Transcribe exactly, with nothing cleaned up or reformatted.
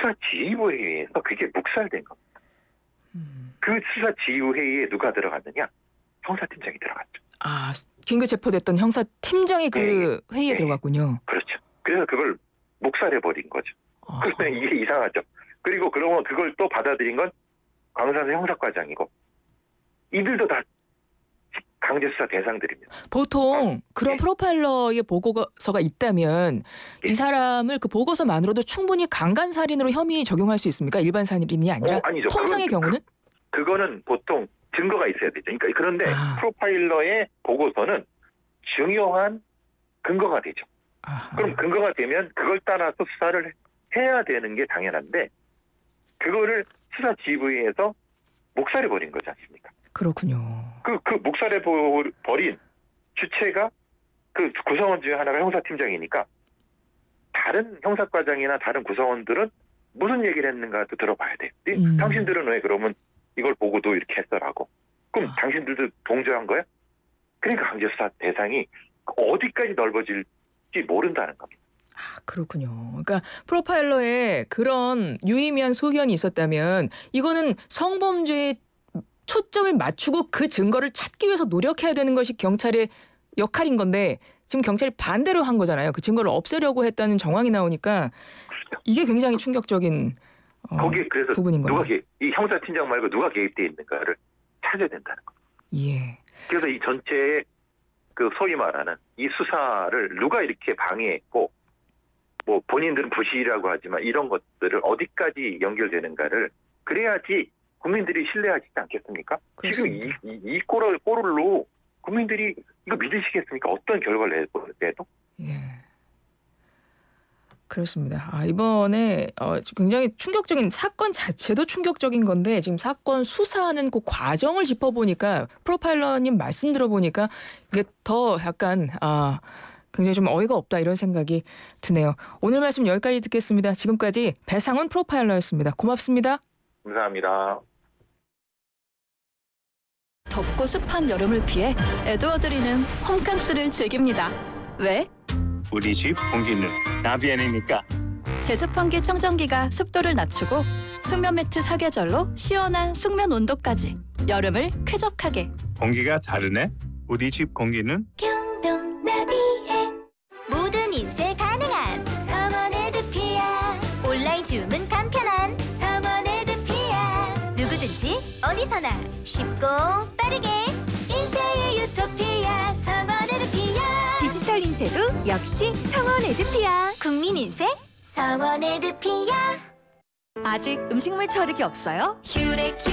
수사지휘부회의에서 그게 묵살된 겁니다. 음. 그 수사지휘부회의에 누가 들어갔느냐? 형사팀장이 들어갔죠. 아, 긴급 체포됐던 형사팀장이 그 네, 회의에 네. 들어갔군요. 그렇죠. 그래서 그걸 묵살해버린 거죠. 아. 그러면 이게 이상하죠. 그리고 그러면 그걸 또 받아들인 건 광산서 형사과장이고 이들도 다 강제수사 대상들입니다. 보통 어. 그런 네. 프로파일러의 보고서가 있다면 네. 이 사람을 그 보고서만으로도 충분히 강간살인으로 혐의 적용할 수 있습니까? 일반 살인이 아니라? 어, 아니죠. 통상의 그건, 경우는? 그, 그거는 보통 증거가 있어야 되죠. 그러니까 그런데 아. 프로파일러의 보고서는 중요한 근거가 되죠. 아하. 그럼 근거가 되면 그걸 따라서 수사를 해야 되는 게 당연한데 그거를 수사지휘부에서 묵살해버린 거지 않습니까? 그렇군요. 그, 그 묵살해버린 주체가 그 구성원 중에 하나가 형사팀장이니까 다른 형사과장이나 다른 구성원들은 무슨 얘기를 했는가도 들어봐야 돼요. 음. 당신들은 왜 그러면 이걸 보고도 이렇게 했더라고. 그럼 아. 당신들도 동조한 거야? 그러니까 강제수사 대상이 어디까지 넓어질지 모른다는 겁니다. 아, 그렇군요. 그러니까 프로파일러에 그런 유의미한 소견이 있었다면 이거는 성범죄에 초점을 맞추고 그 증거를 찾기 위해서 노력해야 되는 것이 경찰의 역할인 건데 지금 경찰이 반대로 한 거잖아요. 그 증거를 없애려고 했다는 정황이 나오니까 이게 굉장히 충격적인 어, 거기에 그래서 부분인 거예요. 누가 개입, 이 형사팀장 말고 누가 개입되어 있는가를 찾아야 된다는 겁니다. 예. 그래서 이 전체의 그 소위 말하는 이 수사를 누가 이렇게 방해했고 뭐 본인들은 부실이라고 하지만 이런 것들을 어디까지 연결되는가를 그래야지 국민들이 신뢰하지 않겠습니까? 그렇습니다. 지금 이, 이, 이 꼴을, 꼴로 국민들이 이거 믿으시겠습니까? 어떤 결과를 내도? 예. 그렇습니다. 아, 이번에 어, 굉장히 충격적인 사건 자체도 충격적인 건데 지금 사건 수사하는 그 과정을 짚어보니까 프로파일러님 말씀 들어보니까 이게 더 약간 아, 굉장히 좀 어이가 없다 이런 생각이 드네요. 오늘 말씀 여기까지 듣겠습니다. 지금까지 배상훈 프로파일러였습니다. 고맙습니다. 감사합니다. 덥고 습한 여름을 피해 에드워드리는 홈캠스를 즐깁니다. 왜? 우리 집 공기는 나비엔이니까. 제습환기 청정기가 습도를 낮추고 숙면 매트 사계절로 시원한 숙면 온도까지 여름을 쾌적하게. 공기가 다르네. 우리 집 공기는 경동 나비엔 모든 인쇄 가능한 성원 에드피아 온라인 주문 간편한 성원 에드피아 누구든지 어디서나 쉽고 빠르게 인쇄의 유토피아 성원 에드피아 디지털 인쇄도 역시 성원 에드피아 국민 인쇄 성원 에드피아 아직 음식물 처리기 없어요? 큐레큐